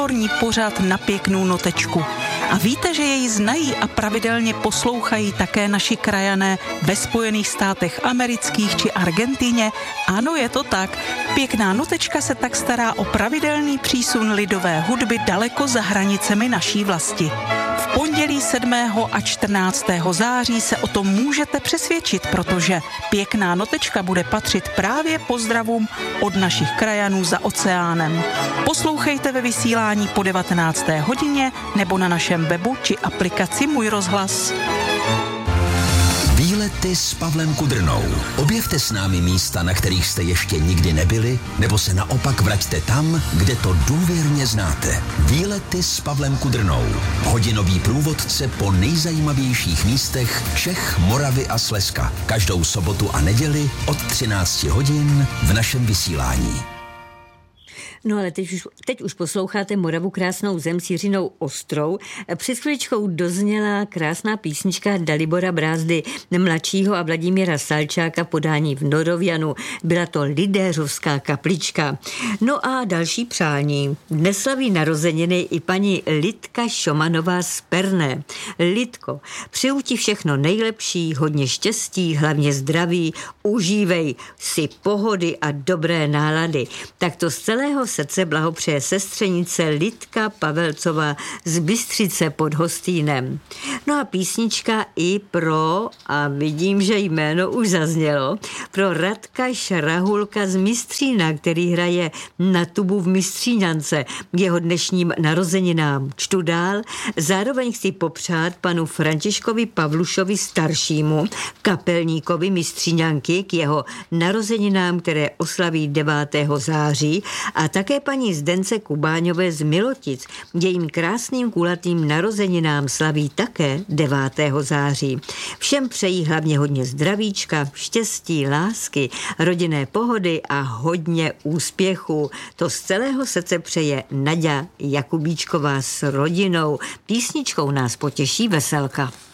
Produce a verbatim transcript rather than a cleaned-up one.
pořád na pěknou notečku. A víte, že jej znají a pravidelně poslouchají také naši krajané ve Spojených státech amerických či Argentíně? Ano, je to tak. Pěkná notečka se tak stará o pravidelný přísun lidové hudby daleko za hranicemi naší vlasti. V pondělí sedmého a čtrnáctého září se o tom můžete přesvědčit, protože Pěkná notečka bude patřit právě pozdravům od našich krajanů za oceánem. Poslouchejte ve vysílání po devatenácté hodině nebo na našem webu či aplikaci Můj rozhlas. Výlety s Pavlem Kudrnou. Objevte s námi místa, na kterých jste ještě nikdy nebyli, nebo se naopak vraťte tam, kde to důvěrně znáte. Výlety s Pavlem Kudrnou. Hodinový průvodce po nejzajímavějších místech Čech, Moravy a Slezska. Každou sobotu a neděli od třinácti hodin v našem vysílání. No ale teď už, teď už posloucháte Moravu krásnou zem s Jiřinou Ostrou. Před chvíličkou dozněla krásná písnička Dalibora Brázdy mladšího a Vladimíra Salčáka podání v Norovjanu. Byla to Lidéřovská kaplička. No a další přání. Dnes slaví narozeniny i paní Lidka Šomanová z Perné. Lidko, přeju ti všechno nejlepší, hodně štěstí, hlavně zdraví, užívej si pohody a dobré nálady. Tak to z celého srdce blahopřeje sestřenice Lidka Pavelcová z Bystřice pod Hostýnem. No a písnička i pro, a vidím, že jméno už zaznělo, pro Radka Šrahulka z Mistřína, který hraje na tubu v Mistříňance k jeho dnešním narozeninám. Čtu dál, zároveň chci popřát panu Františkovi Pavlušovi staršímu, kapelníkovi Mistříňanky k jeho narozeninám, které oslaví devátého září, a také paní Zdence Kubáňové z Milotic, jejím krásným kulatým narozeninám slaví také devátého září. Všem přejí hlavně hodně zdravíčka, štěstí, lásky, rodinné pohody a hodně úspěchu. To z celého srdce přeje Naďa Jakubíčková s rodinou. Písničkou nás potěší Veselka.